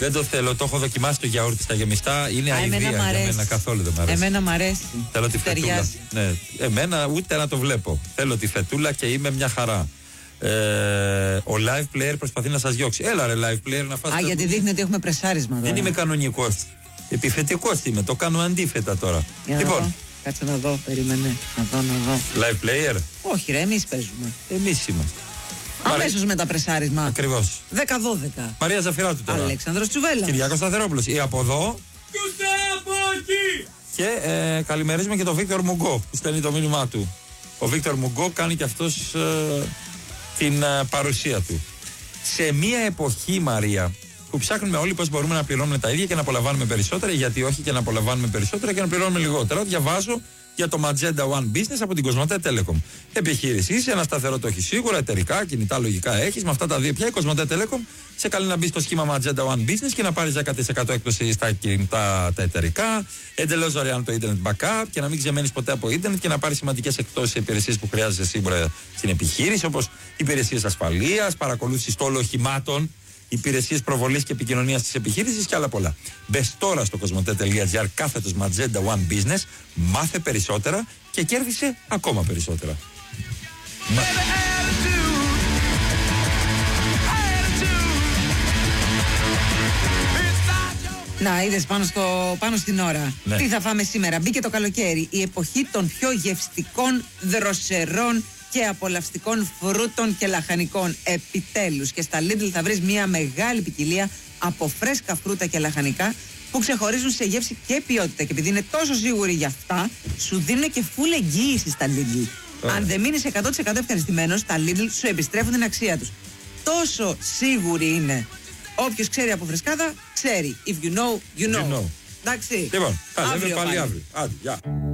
Δεν το θέλω, το έχω δοκιμάσει το γιαούρτι στα γεμιστά. Είναι αηδία για μένα, καθόλου δεν μ' αρέσει. Εμένα μ' αρέσει. Θέλω τη φετούλα. Ναι. Εμένα ούτε να το βλέπω. Θέλω τη φετούλα και είμαι μια χαρά. Ο live player προσπαθεί να σας διώξει. Έλα ρε live player να φας. Γιατί δείχνει ότι έχουμε πρεσάρισμα τώρα. Δεν είμαι κανονικός. Επιθετικός είμαι. Το κάνω αντίθετα τώρα. Λοιπόν. Κάτσε να δω, περίμενε. Να δω. Live player. Όχι ρε, εμείς παίζουμε. Εμείς είμαστε. Αμέσως με τα πρεσάρισμα. Ακριβώς. 10-12. Μαρία Ζαφυράτου τώρα. Αλέξανδρος Τσουβέλλας. Κυριάκος Σταθερόπουλος. Ή από εδώ. Και καλημερίζουμε και τον Βίκτορ Μουγκό που στέλνει το μήνυμά του. Ο Βίκτορ Μουγκό κάνει και αυτός την παρουσία του. Σε μια εποχή, Μαρία, που ψάχνουμε όλοι πώς μπορούμε να πληρώνουμε τα ίδια και να απολαμβάνουμε περισσότερα, γιατί όχι και να απολαμβάνουμε περισσότερα και να πληρώνουμε λιγότερα. Διαβάζω για το Magenta One Business από την Κοσμοτέ Telecom. Επιχείρηση είσαι, ένα σταθερό το έχει σίγουρα, εταιρικά, κινητά λογικά έχει. Με αυτά τα δύο πια η Κοσμοτέ Telecom σε καλεί να μπει στο σχήμα Magenta One Business και να πάρει 10% έκπτωση στα κινητά τα εταιρικά, εντελώς δωρεάν το Internet Backup και να μην ξεμένει ποτέ από Internet και να πάρει σημαντικές εκπτώσεις σε υπηρεσίες που χρειάζεσαι σίγουρα στην επιχείρηση, όπως υπηρεσίες ασφαλείας, παρακολούθηση των οχημάτων, υπηρεσίες προβολής και επικοινωνίας της επιχείρησης και άλλα πολλά. Μπες τώρα στο cosmote.gr κάθετος Magenta One Business, μάθε περισσότερα και κέρδισε ακόμα περισσότερα. Να, είδες πάνω στην ώρα. Ναι. Τι θα φάμε σήμερα. Μπήκε το καλοκαίρι. Η εποχή των πιο γευστικών, δροσερών και απολαυστικών φρούτων και λαχανικών. Επιτέλους. Και στα Lidl θα βρεις μια μεγάλη ποικιλία από φρέσκα φρούτα και λαχανικά που ξεχωρίζουν σε γεύση και ποιότητα. Και επειδή είναι τόσο σίγουροι για αυτά, σου δίνουν και full εγγύηση στα Lidl. Αν δεν μείνεις 100% ευχαριστημένος, τα Lidl σου επιστρέφουν την αξία τους. Τόσο σίγουροι είναι. Όποιος ξέρει από φρεσκάδα, ξέρει. If you know, you know. You know. Εντάξει. Λοιπόν, θα λέμε πάλι αύριο. Άντε, γεια.